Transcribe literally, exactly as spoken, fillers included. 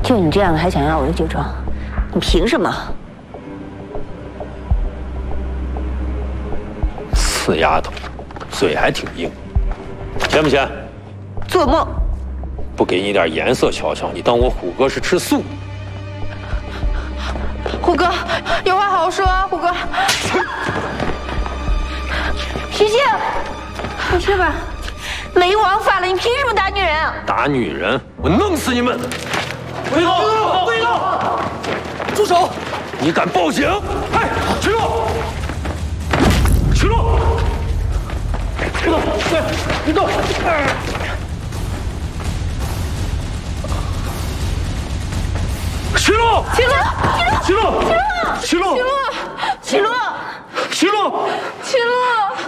就你这样的还想要我的酒庄？你凭什么？ 死丫头，嘴还挺硬，钱不钱？ 做梦！ 不给你点颜色瞧瞧，你当我虎哥是吃素？ 虎哥，有话好好说啊，虎哥。 徐静，回去吧，没王法了，你凭什么打女人啊？ 打女人，我弄死你们！ 魏高，魏高，住手！ 你敢报警？哎，起落！起落！ 别动！对，别动！ 起落！ 起落！ 起落！ 起落！ 起落！ 起落！ 起落！ 起落。